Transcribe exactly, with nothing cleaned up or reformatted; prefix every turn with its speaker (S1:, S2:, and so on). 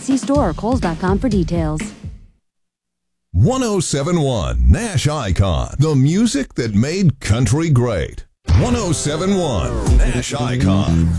S1: See store or Kohl's dot com for details.
S2: one oh seven point one Nash Icon, the music that made country great. one oh seven point one Nash Icon.